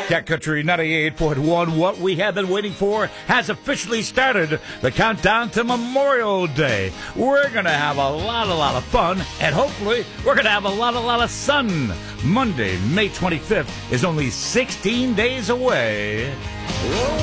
Cat Country 98.1, what we have been waiting for has officially started. The countdown to Memorial Day. We're going to have a lot of fun, and hopefully we're going to have a lot of sun. Monday, May 25th is only 16 days away.